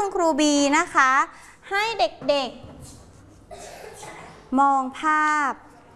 ครูบีนะคะให้เด็กๆมองภาพ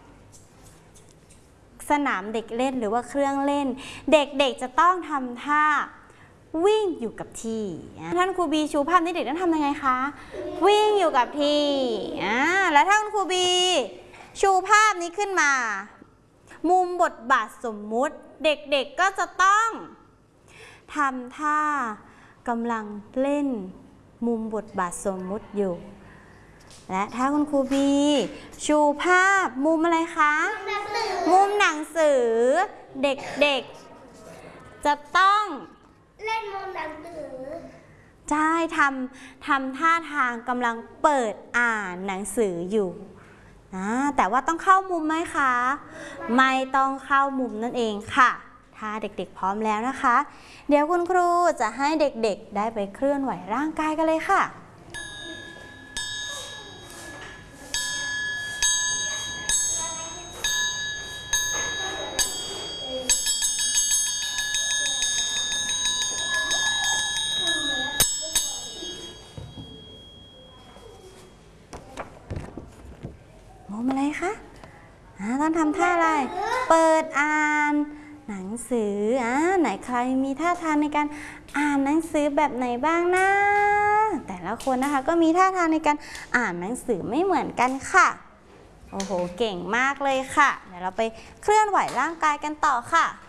สนามเด็กเล่นหรือว่าเครื่องเล่นเด็กๆจะต้องทำท่าวิ่งอยู่กับที่ท่านครูบีชูภาพนี้เด็กต้องทำยังไงคะวิ่งอยู่กับที่แล้วถ้าคุณครูบีชูภาพนี้ขึ้นมามุมบทบาทสมมุติเด็กๆก็จะต้องทำท่ากำลังเล่นมุมบทบาทสมมุติอยู่และถ้าคุณครูบีชูภาพมุมอะไรคะมุมหนังสือเด็กๆจะต้องเล่นมุมหนังสือใช่ทำท่าทางกำลังเปิดอ่านหนังสืออยู่แต่ว่าต้องเข้ามุมไหมคะไม่ต้องเข้ามุมนั่นเองค่ะถ้าเด็กๆพร้อมแล้วนะคะเดี๋ยวคุณครูจะให้เด็กๆได้ไปเคลื่อนไหวร่างกายกันเลยค่ะมุมอะไรคะต้องทำท่าอะไรเปิดอ่านหนังสือไหนใครมีท่าทางในการอ่านหนังสือแบบไหนบ้างนะแต่ละคนนะคะก็มีท่าทางในการอ่านหนังสือไม่เหมือนกันค่ะโอ้โหเก่งมากเลยค่ะเดี๋ยวเราไปเคลื่อนไหวร่างกายกันต่อค่ะ